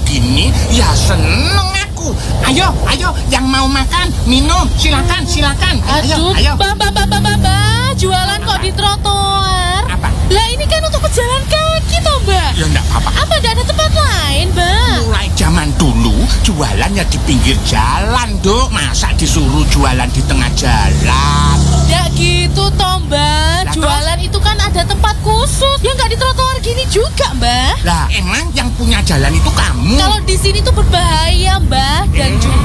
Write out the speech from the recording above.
begini, ya seneng aku. Ayo, yang mau makan, minum, silakan. Aduh, Ayo. Mbak, jualan kok di trotoar? Apa? Lah ini kan untuk pejalan kaki toh, Mbak. Ya enggak apa-apa. Apa nggak ada tempat lain, Mbak? Mulai zaman dulu, jualannya di pinggir jalan, Dok. Masa disuruh jualan di tengah jalan? Nggak gitu toh, Mbak. Lah, Jualan itu kan ada tempat khusus. Ya nggak di trotoar gini juga, Mbak. Lah, emang yang punya jalan itu kamu? Kalau di sini tuh berbahaya, Mbak. Dan juga